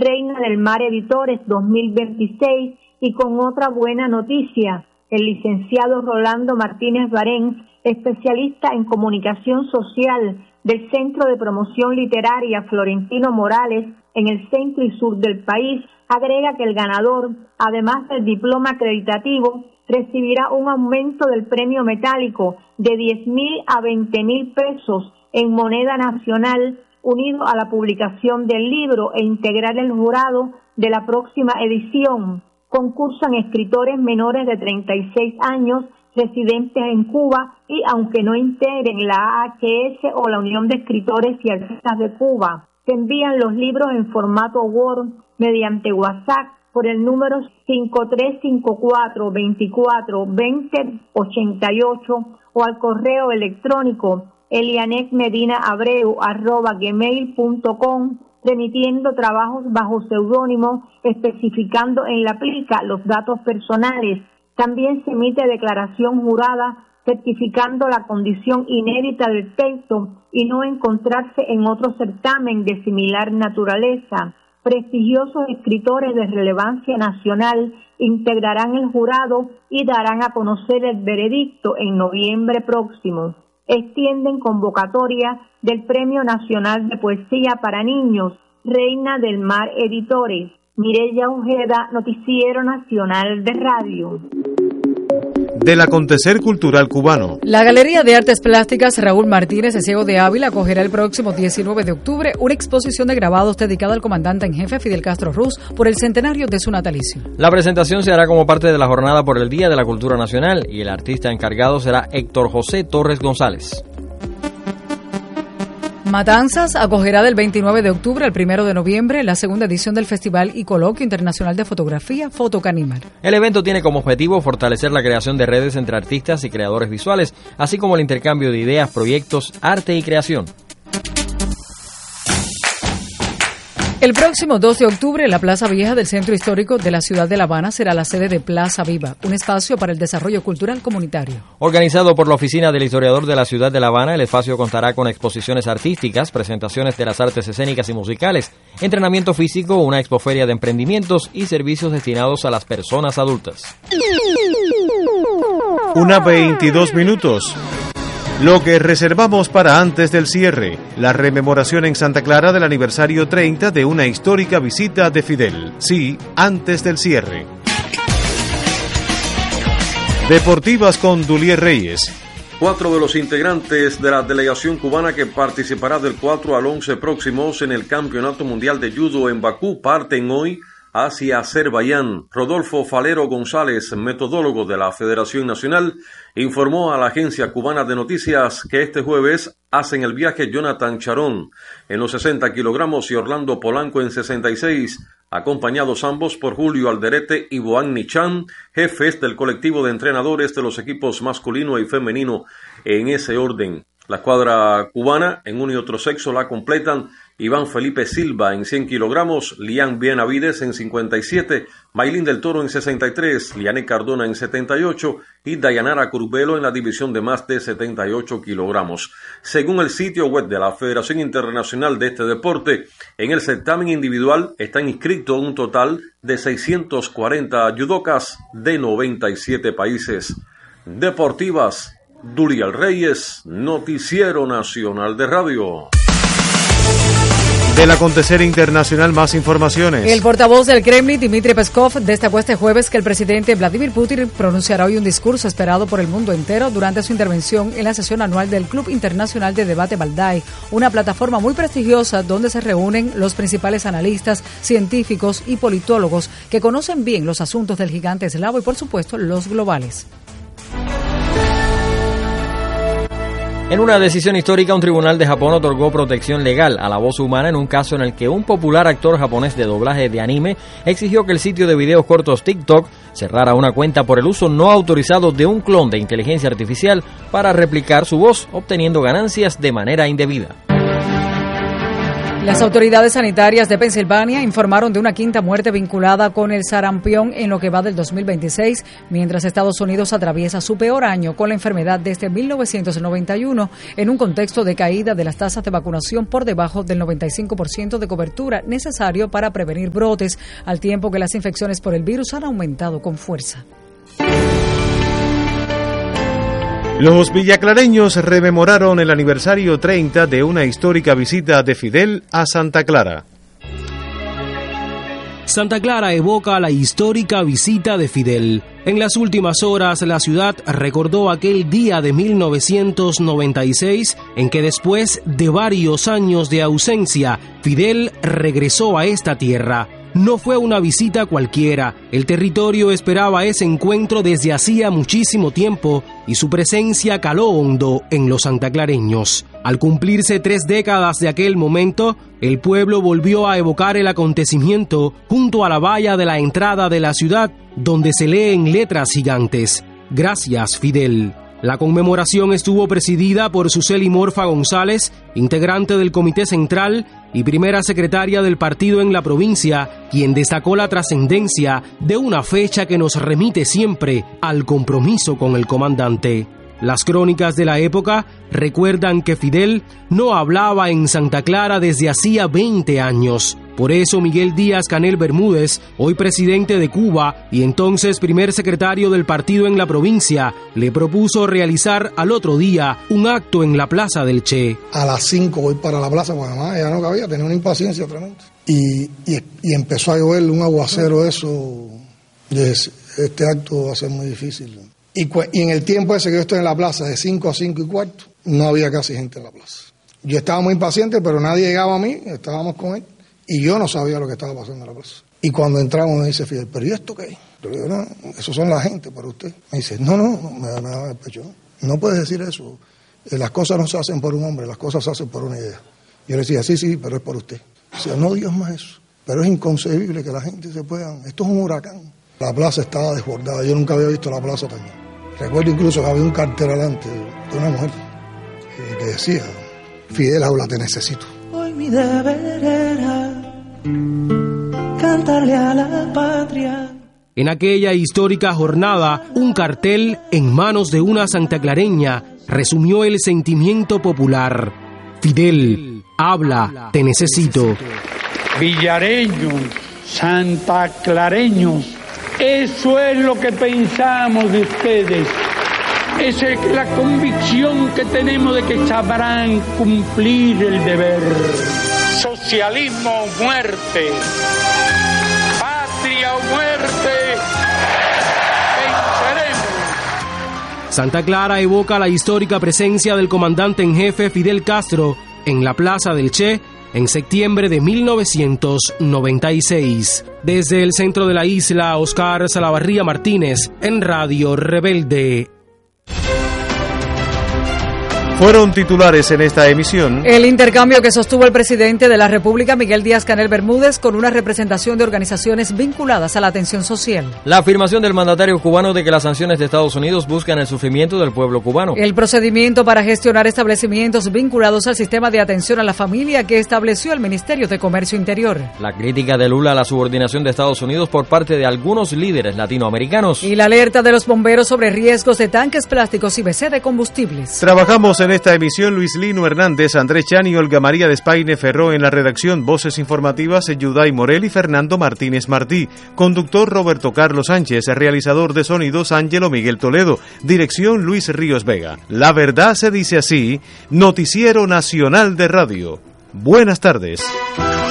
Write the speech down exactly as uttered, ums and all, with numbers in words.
Reina del Mar Editores dos mil veintiséis, y con otra buena noticia. El licenciado Rolando Martínez Barén, especialista en comunicación social del Centro de Promoción Literaria Florentino Morales en el centro y sur del país, agrega que el ganador, además del diploma acreditativo, recibirá un aumento del premio metálico de diez mil a veinte mil pesos en moneda nacional, unido a la publicación del libro e integrar el jurado de la próxima edición. Concursan escritores menores de treinta y seis años residentes en Cuba y aunque no integren la A H S o la Unión de Escritores y Artistas de Cuba. Se envían los libros en formato Word mediante WhatsApp por el número cinco tres cinco cuatro, veinticuatro, veinte, ochenta y ocho o al correo electrónico elianetmedinaabreu arroba gmail punto com, remitiendo trabajos bajo seudónimo, especificando en la plica los datos personales. También se emite declaración jurada certificando la condición inédita del texto y no encontrarse en otro certamen de similar naturaleza. Prestigiosos escritores de relevancia nacional integrarán el jurado y darán a conocer el veredicto en noviembre próximo. Extienden convocatoria del Premio Nacional de Poesía para Niños, Reina del Mar Editores. Mireya Ojeda, Noticiero Nacional de Radio. Del acontecer cultural cubano. La Galería de Artes Plásticas Raúl Martínez de Ciego de Ávila acogerá el próximo diecinueve de octubre una exposición de grabados dedicada al comandante en jefe Fidel Castro Ruz por el centenario de su natalicio. La presentación se hará como parte de la jornada por el Día de la Cultura Nacional y el artista encargado será Héctor José Torres González. Matanzas acogerá del veintinueve de octubre al primero de noviembre la segunda edición del Festival y Coloquio Internacional de Fotografía Fotocanimar. El evento tiene como objetivo fortalecer la creación de redes entre artistas y creadores visuales, así como el intercambio de ideas, proyectos, arte y creación. El próximo dos de octubre, la Plaza Vieja del Centro Histórico de la ciudad de La Habana será la sede de Plaza Viva, un espacio para el desarrollo cultural comunitario. Organizado por la Oficina del Historiador de la ciudad de La Habana, el espacio contará con exposiciones artísticas, presentaciones de las artes escénicas y musicales, entrenamiento físico, una expoferia de emprendimientos y servicios destinados a las personas adultas. Una veintidós minutos. Lo que reservamos para antes del cierre, la rememoración en Santa Clara del aniversario treinta de una histórica visita de Fidel. Sí, antes del cierre. Deportivas con Dulier Reyes. Cuatro de los integrantes de la delegación cubana que participará del cuatro al once próximos en el Campeonato Mundial de Judo en Bakú parten hoy hacia Azerbaiyán. Rodolfo Falero González, metodólogo de la Federación Nacional, informó a la agencia cubana de noticias que este jueves hacen el viaje Jonathan Charón en los sesenta kilogramos y Orlando Polanco en sesenta y seis, acompañados ambos por Julio Alderete y Boan Nichan, jefes del colectivo de entrenadores de los equipos masculino y femenino en ese orden. La escuadra cubana en uno y otro sexo la completan Iván Felipe Silva en cien kilogramos, Lian Benavides en cincuenta y siete, Maylin del Toro en sesenta y tres, Liane Cardona en setenta y ocho y Dayanara Curbelo en la división de más de setenta y ocho kilogramos. Según el sitio web de la Federación Internacional de este deporte, en el certamen individual están inscritos un total de seiscientos cuarenta judocas de noventa y siete países. Deportivas, Duriel Reyes, Noticiero Nacional de Radio. Del acontecer internacional, más informaciones. El portavoz del Kremlin, Dmitry Peskov, destacó este jueves que el presidente Vladimir Putin pronunciará hoy un discurso esperado por el mundo entero durante su intervención en la sesión anual del Club Internacional de Debate Valdai, una plataforma muy prestigiosa donde se reúnen los principales analistas, científicos y politólogos que conocen bien los asuntos del gigante eslavo y, por supuesto, los globales. En una decisión histórica, un tribunal de Japón otorgó protección legal a la voz humana en un caso en el que un popular actor japonés de doblaje de anime exigió que el sitio de videos cortos TikTok cerrara una cuenta por el uso no autorizado de un clon de inteligencia artificial para replicar su voz, obteniendo ganancias de manera indebida. Las autoridades sanitarias de Pensilvania informaron de una quinta muerte vinculada con el sarampión en lo que va del dos mil veintiséis, mientras Estados Unidos atraviesa su peor año con la enfermedad desde mil novecientos noventa y uno, en un contexto de caída de las tasas de vacunación por debajo del noventa y cinco por ciento de cobertura necesario para prevenir brotes, al tiempo que las infecciones por el virus han aumentado con fuerza. Los villaclareños rememoraron el aniversario treinta de una histórica visita de Fidel a Santa Clara. Santa Clara evoca la histórica visita de Fidel. En las últimas horas, la ciudad recordó aquel día de mil novecientos noventa y seis en que después de varios años de ausencia, Fidel regresó a esta tierra. No fue una visita cualquiera, el territorio esperaba ese encuentro desde hacía muchísimo tiempo y su presencia caló hondo en los santaclareños. Al cumplirse tres décadas de aquel momento, el pueblo volvió a evocar el acontecimiento junto a la valla de la entrada de la ciudad, donde se lee en letras gigantes: "Gracias, Fidel". La conmemoración estuvo presidida por Suseli Morfa González, integrante del Comité Central y primera secretaria del partido en la provincia, quien destacó la trascendencia de una fecha que nos remite siempre al compromiso con el comandante. Las crónicas de la época recuerdan que Fidel no hablaba en Santa Clara desde hacía veinte años. Por eso Miguel Díaz-Canel Bermúdez, hoy presidente de Cuba y entonces primer secretario del partido en la provincia, le propuso realizar al otro día un acto en la Plaza del Che. A las cinco voy para la plaza, porque además ya no cabía, tenía una impaciencia tremenda. Y, y, y empezó a llover un aguacero, eso, de este acto va a ser muy difícil. Y, y en el tiempo ese que yo estoy en la plaza, de cinco a cinco y cuarto, no había casi gente en la plaza. Yo estaba muy impaciente, pero nadie llegaba a mí, estábamos con él, y yo no sabía lo que estaba pasando en la plaza. Y cuando entramos me dice Fidel, ¿pero y esto qué? Yo le digo, no, eso son la gente para usted. Me dice, no, no, no me, me da el pecho. No puedes decir eso. Las cosas no se hacen por un hombre, las cosas se hacen por una idea. Yo le decía, sí, sí, pero es por usted. O sea, no digas más eso. Pero es inconcebible que la gente se pueda... Esto es un huracán. La plaza estaba desbordada. Yo nunca había visto la plaza tan llena. Recuerdo incluso que había un cartel adelante de una mujer que decía, Fidel, habla, te necesito. Hoy mi deber era cantarle a la patria. En aquella histórica jornada, un cartel en manos de una santaclareña resumió el sentimiento popular. Fidel, habla, te necesito. Villareños, santaclareños, eso es lo que pensamos de ustedes. Esa es la convicción que tenemos de que sabrán cumplir el deber. Socialismo o muerte, patria o muerte, venceremos. Santa Clara evoca la histórica presencia del comandante en jefe Fidel Castro en la Plaza del Che en septiembre de mil novecientos noventa y seis. Desde el centro de la isla, Oscar Salavarría Martínez, en Radio Rebelde. Fueron titulares en esta emisión. El intercambio que sostuvo el presidente de la República, Miguel Díaz-Canel Bermúdez, con una representación de organizaciones vinculadas a la atención social. La afirmación del mandatario cubano de que las sanciones de Estados Unidos buscan el sufrimiento del pueblo cubano. El procedimiento para gestionar establecimientos vinculados al sistema de atención a la familia que estableció el Ministerio de Comercio Interior. La crítica de Lula a la subordinación de Estados Unidos por parte de algunos líderes latinoamericanos. Y la alerta de los bomberos sobre riesgos de tanques plásticos y B C de combustibles. Trabajamos en esta emisión Luis Lino Hernández, Andrés Chani y Olga María de Espaine Ferró en la redacción, voces informativas Yuday Morel y Fernando Martínez Martí, conductor Roberto Carlos Sánchez, realizador de sonidos Ángelo Miguel Toledo, dirección Luis Ríos Vega. La verdad se dice así, Noticiero Nacional de Radio. Buenas tardes.